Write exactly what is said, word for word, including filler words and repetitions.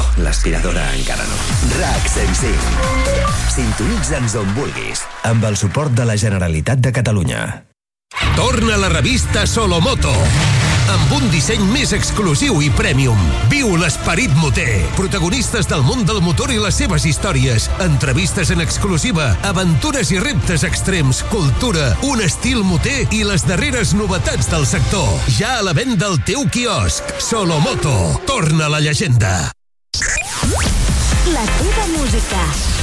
l'aspiradora encara no. RAC cent cinc. Sintonitza'ns on vulguis. Amb el suport de la Generalitat de Catalunya. Torna la revista Solomoto amb un disseny més exclusiu i premium. Viu l'esperit moter. Protagonistes del món del motor i les seves històries. Entrevistes en exclusiva, aventures i reptes extrems, cultura, un estil moter i les darreres novetats del sector. Ja a la venda al teu quiosc. Solomoto. Torna la llegenda. La teva música.